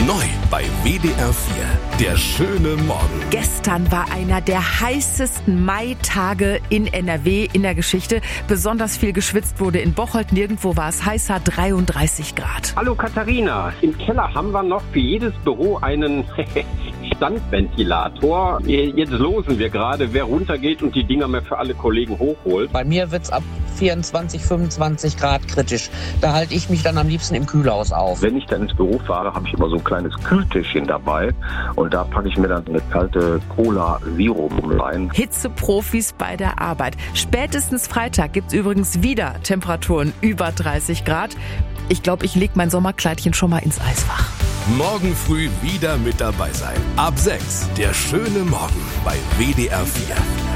Neu bei WDR 4. Der schöne Morgen. Gestern war einer der heißesten Maitage in NRW in der Geschichte. Besonders viel geschwitzt wurde in Bocholt. Nirgendwo war es heißer, 33 Grad. Hallo Katharina, im Keller haben wir noch für jedes Büro einen Standventilator. Jetzt losen wir gerade, wer runtergeht und die Dinger mehr für alle Kollegen hochholt. Bei mir wird's ab 24, 25 Grad kritisch. Da halte ich mich dann am liebsten im Kühlhaus auf. Wenn ich dann ins Büro fahre, habe ich immer so ein kleines Kühltischchen dabei und da packe ich mir dann eine kalte Cola-Zero rein. Hitzeprofis bei der Arbeit. Spätestens Freitag gibt's übrigens wieder Temperaturen über 30 Grad. Ich glaube, ich lege mein Sommerkleidchen schon mal ins Eisfach. Morgen früh wieder mit dabei sein. Ab 6. Der schöne Morgen bei WDR 4.